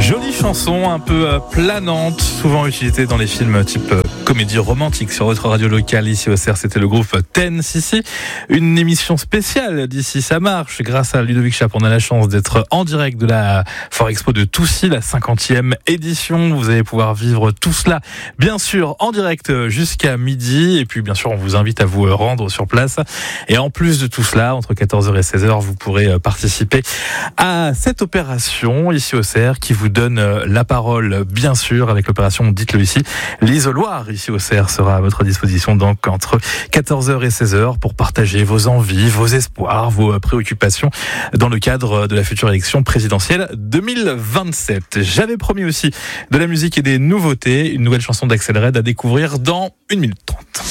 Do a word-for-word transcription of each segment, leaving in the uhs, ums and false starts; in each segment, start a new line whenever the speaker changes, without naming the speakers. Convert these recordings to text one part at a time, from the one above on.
Jolie chanson un peu euh, planante, souvent utilisée dans les films type euh, comédie romantique sur votre radio locale. Ici au C R, c'était le groupe Ten Sissi. Une émission spéciale d'ici ça marche. Grâce à Ludovic Chap, on a la chance d'être en direct de la Foire Expo de Toussy, la cinquantième édition. Vous allez pouvoir vivre tout cela, bien sûr, en direct jusqu'à midi. Et puis, bien sûr, on vous invite à vous rendre sur place. Et en plus de tout cela, entre quatorze heures et seize heures, vous pourrez participer à cette opération ici au C R qui vous donne la parole, bien sûr, avec l'opération Dites-le ici. L'isoloir ici au C R sera à votre disposition donc entre quatorze heures et seize heures pour partager vos envies, vos espoirs, vos préoccupations dans le cadre de la future élection présidentielle deux mille vingt-sept. J'avais promis aussi de la musique et des nouveautés, une nouvelle chanson d'Axel Red à découvrir dans une minute trente.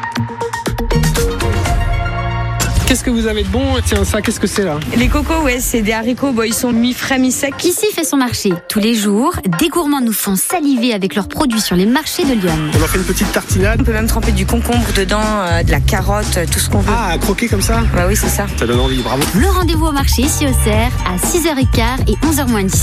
Qu'est-ce que vous avez de bon? Tiens, ça, qu'est-ce que c'est là?
Les cocos, ouais, c'est des haricots, bon, ils sont mi-frais, mi-secs.
Ici fait son marché. Tous les jours, des gourmands nous font saliver avec leurs produits sur les marchés de Lyon.
On leur fait une petite tartinade.
On peut même tremper du concombre dedans, euh, de la carotte, euh, tout ce qu'on veut.
Ah, croquer comme ça?
Bah oui, c'est ça.
Ça donne envie, bravo.
Le rendez-vous au marché ici au C R à six heures quinze et onze heures moins dix.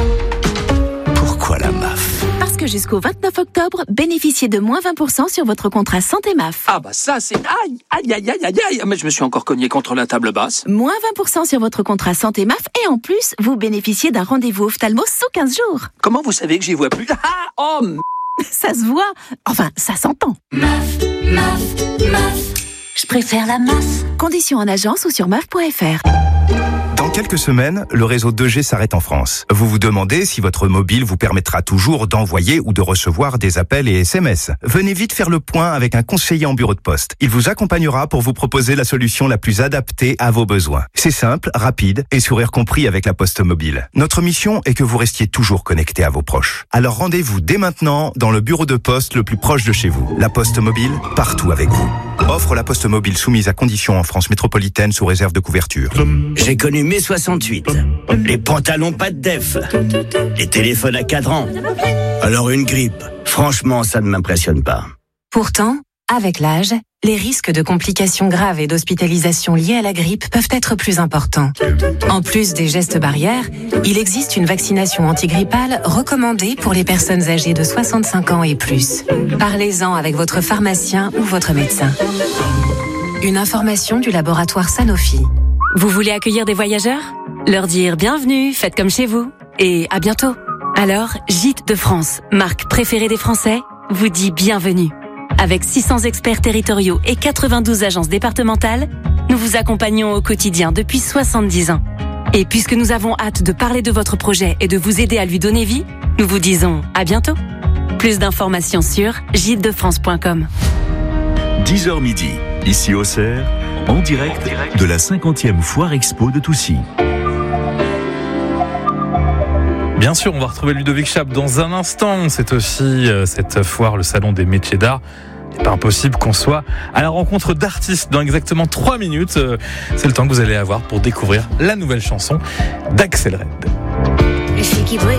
Pourquoi la M A F?
Parce que jusqu'au vingt-neuf octobre, bénéficiez de moins vingt pour cent sur votre contrat santé M A F.
Ah bah ça c'est... Aïe, aïe, aïe, aïe, aïe, aïe. Mais je me suis encore cogné contre la table basse.
Moins vingt pour cent sur votre contrat santé M A F et en plus, vous bénéficiez d'un rendez-vous ophtalmo sous quinze jours.
Comment vous savez que j'y vois plus? Ah, oh m...
Ça se voit. Enfin, ça s'entend.
M A F, M A F, M A F. Je préfère la M A F.
Conditions en agence ou sur M A F point F R.
Dans quelques semaines, le réseau deux G s'arrête en France. Vous vous demandez si votre mobile vous permettra toujours d'envoyer ou de recevoir des appels et S M S. Venez vite faire le point avec un conseiller en bureau de poste. Il vous accompagnera pour vous proposer la solution la plus adaptée à vos besoins. C'est simple, rapide et sourire compris avec la Poste Mobile. Notre mission est que vous restiez toujours connecté à vos proches. Alors rendez-vous dès maintenant dans le bureau de poste le plus proche de chez vous. La Poste Mobile, partout avec vous. Offre la Poste Mobile soumise à conditions en France métropolitaine sous réserve de couverture.
J'ai connu mai soixante-huit. Les pantalons pas de def. Les téléphones à cadran. Alors une grippe. Franchement, ça ne m'impressionne pas.
Pourtant, avec l'âge, les risques de complications graves et d'hospitalisation liées à la grippe peuvent être plus importants. En plus des gestes barrières, il existe une vaccination antigrippale recommandée pour les personnes âgées de soixante-cinq ans et plus. Parlez-en avec votre pharmacien ou votre médecin. Une information du laboratoire Sanofi.
Vous voulez accueillir des voyageurs? Leur dire bienvenue, faites comme chez vous et à bientôt. Alors, Gîtes de France, marque préférée des Français, vous dit bienvenue. Avec six cents experts territoriaux et quatre-vingt-douze agences départementales, nous vous accompagnons au quotidien depuis soixante-dix ans. Et puisque nous avons hâte de parler de votre projet et de vous aider à lui donner vie, nous vous disons à bientôt. Plus d'informations sur gîtes de france point com.
dix heures midi, ici au C R, en direct de la cinquantième Foire Expo de Toussy.
Bien sûr, on va retrouver Ludovic Chap dans un instant. C'est aussi euh, cette foire, le salon des métiers d'art. Il n'est pas impossible qu'on soit à la rencontre d'artistes dans exactement trois minutes. Euh, c'est le temps que vous allez avoir pour découvrir la nouvelle chanson d'Axel Red.
Les filles qui brillent